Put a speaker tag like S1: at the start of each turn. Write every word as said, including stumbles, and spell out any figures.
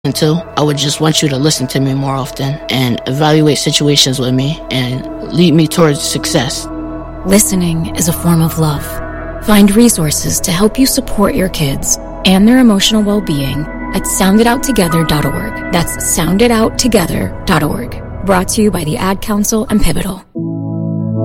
S1: until I would just want you to listen to me more often and evaluate situations with me and lead me towards success.
S2: Listening is a form of love. Find resources to help you support your kids and their emotional well-being at sound it out together dot org. That's sound it out together dot org. Brought to you by the Ad Council and Pivotal.